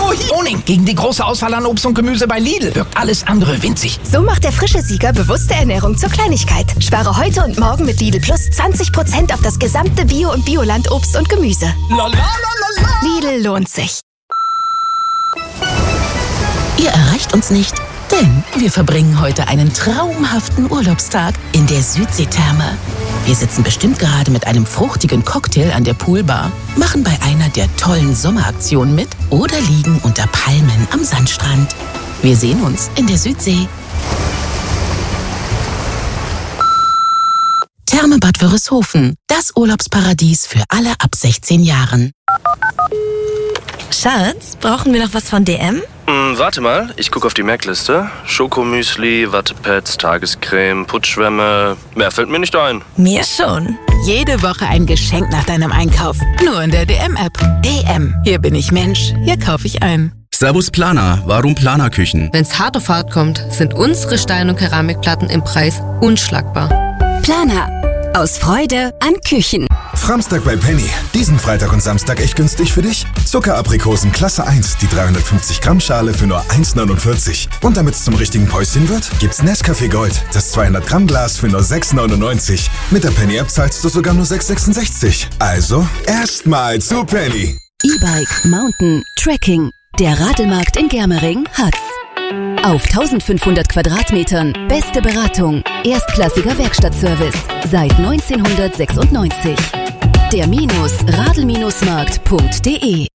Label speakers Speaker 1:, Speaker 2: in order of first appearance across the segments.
Speaker 1: Honing gegen die große Auswahl an Obst und Gemüse bei Lidl wirkt alles andere winzig.
Speaker 2: So macht der frische Sieger bewusste Ernährung zur Kleinigkeit. Spare heute und morgen mit Lidl Plus 20% auf das gesamte Bio- und Bioland-Obst und Gemüse. Lidl lohnt sich.
Speaker 3: Ihr erreicht uns nicht, denn wir verbringen heute einen traumhaften Urlaubstag in der Südseetherme. Wir sitzen bestimmt gerade mit einem fruchtigen Cocktail an der Poolbar, machen bei einer der tollen Sommeraktionen mit oder liegen unter Palmen am Sandstrand. Wir sehen uns in der Südsee. Therme Bad Wörishofen, das Urlaubsparadies für alle ab 16 Jahren.
Speaker 4: Schatz, brauchen wir noch was von DM?
Speaker 5: Warte mal, ich gucke auf die Merkliste. Schokomüsli, Wattepads, Tagescreme, Putzschwämme. Mehr fällt mir nicht ein.
Speaker 4: Mir schon.
Speaker 3: Jede Woche ein Geschenk nach deinem Einkauf. Nur in der DM-App. DM. Hier bin ich Mensch. Hier kaufe ich ein.
Speaker 6: Servus Planer. Warum Planerküchen?
Speaker 7: Wenn's hart auf hart kommt, sind unsere Stein- und Keramikplatten im Preis unschlagbar.
Speaker 2: Planer. Aus Freude an Küchen.
Speaker 8: Framstag bei Penny. Diesen Freitag und Samstag echt günstig für dich. Zuckeraprikosen Klasse 1, die 350 Gramm Schale für nur 1,49. Und damit es zum richtigen Päuschen wird, gibt's Nescafé Gold, das 200 Gramm Glas für nur 6,99. Mit der Penny-App zahlst du sogar nur 6,66. Also, erstmal zu Penny.
Speaker 9: E-Bike, Mountain, Trekking. Der Radelmarkt in Germering hat's. Auf 1500 Quadratmetern beste Beratung, erstklassiger Werkstattservice seit 1996. Der Radl-Markt.de.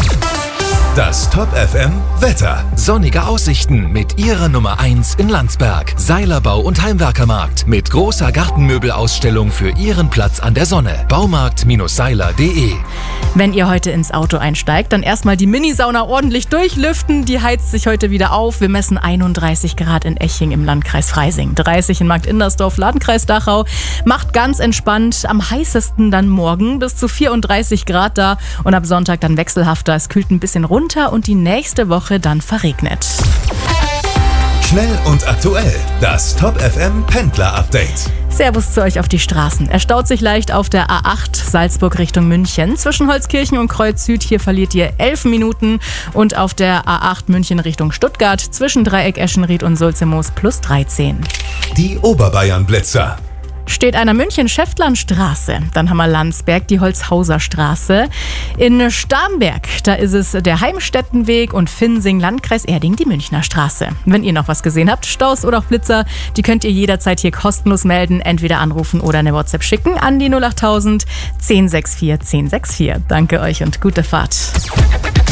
Speaker 10: Das Top FM Wetter. Sonnige Aussichten mit Ihrer Nummer 1 in Landsberg. Seilerbau und Heimwerkermarkt mit großer Gartenmöbelausstellung für Ihren Platz an der Sonne. Baumarkt-seiler.de.
Speaker 11: Wenn ihr heute ins Auto einsteigt, dann erstmal die Minisauna ordentlich durchlüften. Die heizt sich heute wieder auf. Wir messen 31 Grad in Eching im Landkreis Freising, 30 in Markt-Indersdorf, Landkreis Dachau. Macht ganz entspannt. Am heißesten dann morgen bis zu 34 Grad da. Und ab Sonntag dann wechselhafter. Es kühlt ein bisschen runter und die nächste Woche dann verregnet.
Speaker 10: Schnell und aktuell. Das Top FM Pendler Update.
Speaker 11: Servus zu euch auf die Straßen. Er staut sich leicht auf der A8 Salzburg Richtung München. Zwischen Holzkirchen und Kreuz Süd, hier verliert ihr 11 Minuten. Und auf der A8 München Richtung Stuttgart zwischen Dreieck Eschenried und Sulzemoos plus 13.
Speaker 10: Die Oberbayern-Blitzer.
Speaker 11: Steht einer München-Schäftlarnstraße. Dann haben wir Landsberg, die Holzhauser Straße. In Starnberg, da ist es der Heimstättenweg und Finsing, Landkreis Erding, die Münchner Straße. Wenn ihr noch was gesehen habt, Staus oder auch Blitzer, die könnt ihr jederzeit hier kostenlos melden, entweder anrufen oder eine WhatsApp schicken an die 08000 1064 1064. Danke euch und gute Fahrt.